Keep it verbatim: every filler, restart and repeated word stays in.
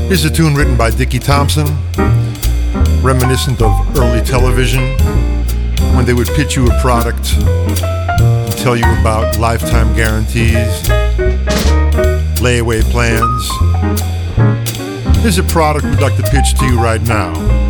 Here's a tune written by Dickie Thompson, reminiscent of early television, when they would pitch you a product and tell you about lifetime guarantees, layaway plans. Here's a product we'd like to pitch to you right now.